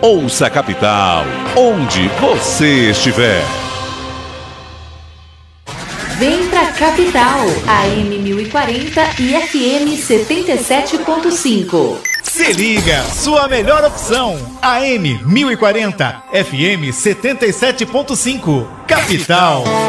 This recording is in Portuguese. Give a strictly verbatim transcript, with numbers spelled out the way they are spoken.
Ouça a Capital, onde você estiver. Vem pra Capital, A M mil e quarenta e F M setenta e sete ponto cinco. Se liga, sua melhor opção, A M mil e quarenta, F M setenta e sete ponto cinco, Capital.